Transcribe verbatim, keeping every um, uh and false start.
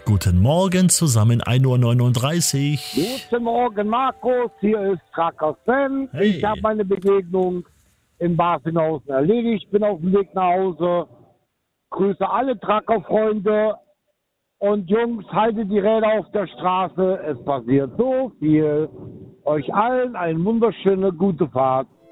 Guten Morgen zusammen, ein Uhr neununddreißig. Guten Morgen, Markus. Hier ist Tracker Sven. Hey. Ich habe meine Begegnung in Barfinhausen erledigt. Bin auf dem Weg nach Hause. Grüße alle Tracker-Freunde. Und Jungs, haltet die Räder auf der Straße. Es passiert so viel. Euch allen eine wunderschöne, gute Fahrt.